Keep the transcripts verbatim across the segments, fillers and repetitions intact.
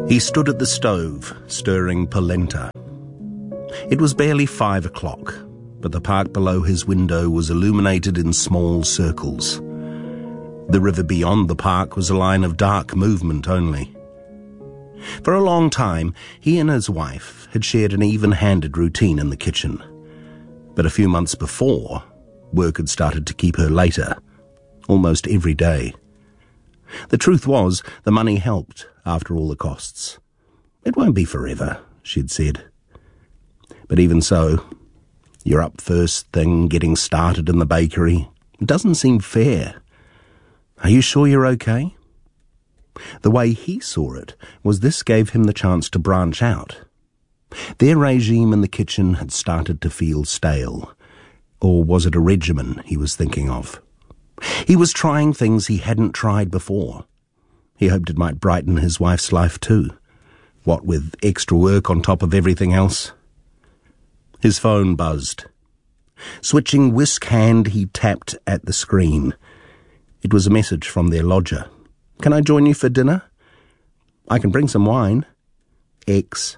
He stood at the stove, stirring polenta. It was barely five o'clock, but the park below his window was illuminated in small circles. The river beyond the park was a line of dark movement only. For a long time, he and his wife had shared an even-handed routine in the kitchen. But a few months before, work had started to keep her later, almost every day. The truth was, the money helped after all the costs. It won't be forever, she'd said. But even so, you're up first thing, getting started in the bakery. It doesn't seem fair. Are you sure you're okay? The way he saw it was this gave him the chance to branch out. Their regime in the kitchen had started to feel stale. Or was it a regimen he was thinking of? He was trying things he hadn't tried before. He hoped it might brighten his wife's life too. What with extra work on top of everything else. His phone buzzed. Switching whisk hand, he tapped at the screen. It was a message from their lodger. Can I join you for dinner? I can bring some wine. X.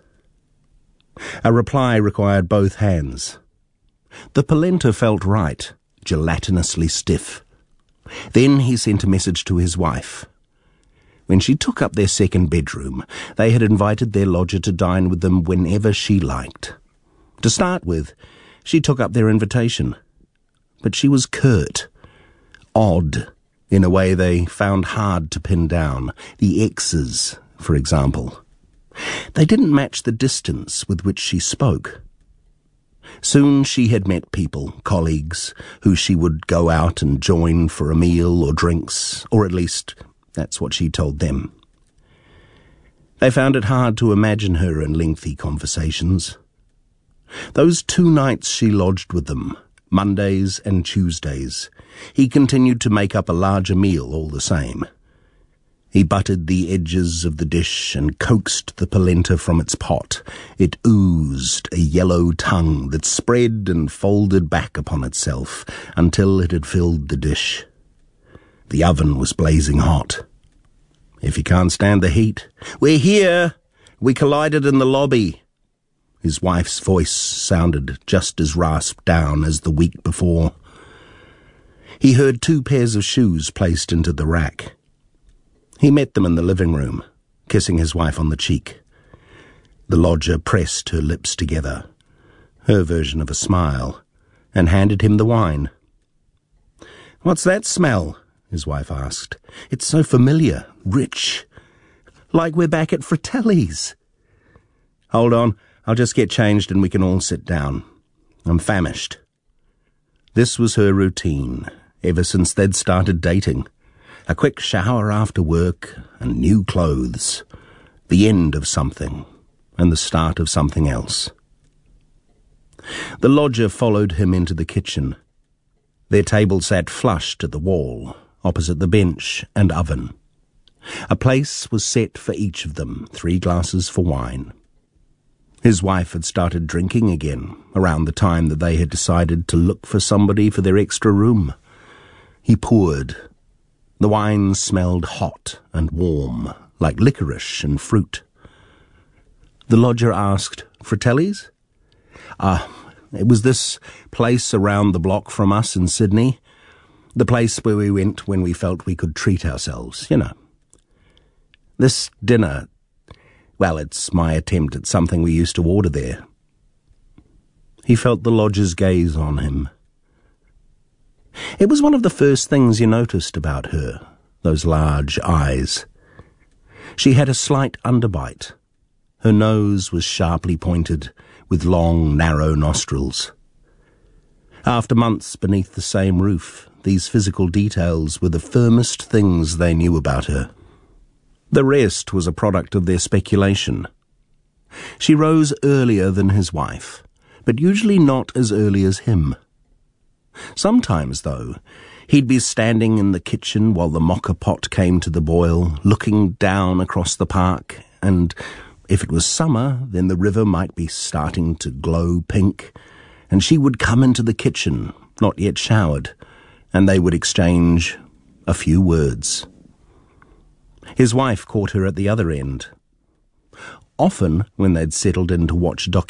A reply required both hands. The polenta felt right, gelatinously stiff. Then he sent a message to his wife. When she took up their second bedroom, they had invited their lodger to dine with them whenever she liked. To start with, she took up their invitation. But she was curt, odd, in a way they found hard to pin down. The X's, for example. They didn't match the distance with which she spoke. Soon she had met people, colleagues, who she would go out and join for a meal or drinks, or at least that's what she told them. They found it hard to imagine her in lengthy conversations. Those two nights she lodged with them, Mondays and Tuesdays, he continued to make up a larger meal all the same. He buttered the edges of the dish and coaxed the polenta from its pot. It oozed a yellow tongue that spread and folded back upon itself until it had filled the dish. The oven was blazing hot. If you can't stand the heat, we're here! We collided in the lobby. His wife's voice sounded just as rasped down as the week before. He heard two pairs of shoes placed into the rack. He met them in the living room, kissing his wife on the cheek. The lodger pressed her lips together, her version of a smile, and handed him the wine. "What's that smell?" his wife asked. "It's so familiar, rich, like we're back at Fratelli's." "Hold on, I'll just get changed and we can all sit down. I'm famished." This was her routine, ever since they'd started dating. A quick shower after work and new clothes. The end of something and the start of something else. The lodger followed him into the kitchen. Their table sat flush to the wall, opposite the bench and oven. A place was set for each of them, three glasses for wine. His wife had started drinking again, around the time that they had decided to look for somebody for their extra room. He poured. The wine smelled hot and warm, like licorice and fruit. The lodger asked, "Fratelli's?" Ah, it was this place around the block from us in Sydney. The place where we went when we felt we could treat ourselves, you know. This dinner, well, it's my attempt at something we used to order there. He felt the lodger's gaze on him. It was one of the first things you noticed about her, those large eyes. She had a slight underbite. Her nose was sharply pointed, with long, narrow nostrils. After months beneath the same roof, these physical details were the firmest things they knew about her. The rest was a product of their speculation. She rose earlier than his wife, but usually not as early as him. Sometimes, though, he'd be standing in the kitchen while the mocha pot came to the boil, looking down across the park, and if it was summer, then the river might be starting to glow pink, and she would come into the kitchen, not yet showered, and they would exchange a few words. His wife caught her at the other end. Often, when they'd settled in to watch documentaries,